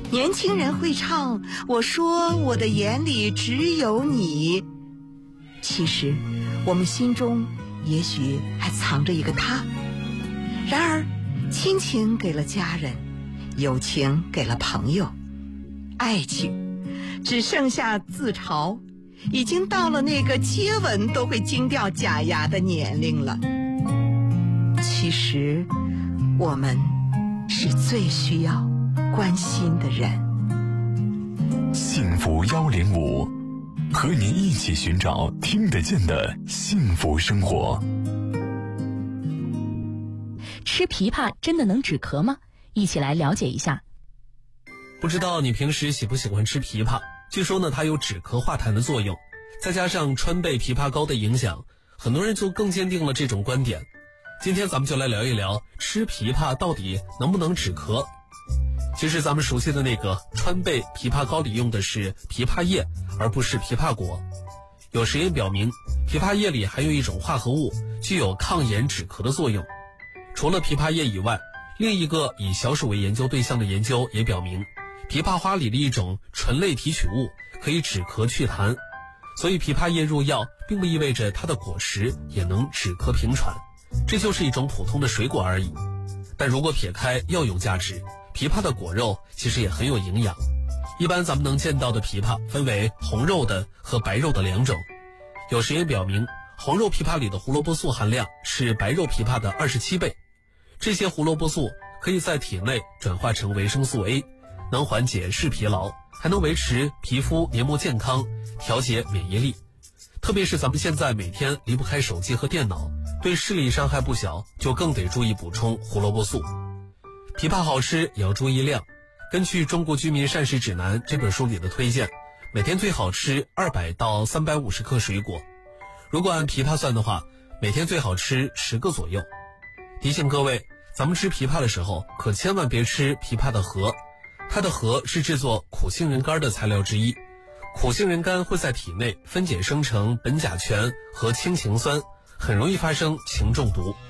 年轻人会唱我说我的眼里只有你，其实我们心中也许还藏着一个他。然而亲情给了家人，友情给了朋友，爱情只剩下自嘲，已经到了那个接吻都会惊掉假牙的年龄了。其实我们是最需要关心的人。 幸福105，和您一起寻找听得见的幸福生活。 吃枇杷真的能止咳吗？一起来了解一下。 不知道你平时喜不喜欢吃枇杷？据说呢，它有止咳化痰的作用，再加上川贝枇杷膏的影响，很多人就更坚定了这种观点。今天咱们就来聊一聊吃枇杷到底能不能止咳。其实咱们熟悉的那个川贝枇杷膏里用的是枇杷叶，而不是枇杷果。有实验表明，枇杷叶里含有一种化合物，具有抗炎止咳的作用。除了枇杷叶以外，另一个以小鼠为研究对象的研究也表明，枇杷花里的一种醇类提取物可以止咳祛痰。所以枇杷叶入药并不意味着它的果实也能止咳平喘，这就是一种普通的水果而已。但如果撇开药用价值，枇杷的果肉其实也很有营养。一般咱们能见到的枇杷分为红肉的和白肉的两种。有实验表明，红肉枇杷里的胡萝卜素含量是白肉枇杷的27倍。这些胡萝卜素可以在体内转化成维生素 A， 能缓解视疲劳，还能维持皮肤黏膜健康，调节免疫力。特别是咱们现在每天离不开手机和电脑，对视力伤害不小，就更得注意补充胡萝卜素。枇杷好吃也要注意量。根据《中国居民膳食指南》这本书里的推荐，每天最好吃200到350克水果。如果按枇杷算的话，每天最好吃10个左右。提醒各位，咱们吃枇杷的时候可千万别吃枇杷的核，它的核是制作苦杏仁干的材料之一。苦杏仁干会在体内分解生成苯甲醛和氢氰酸，很容易发生氰中毒。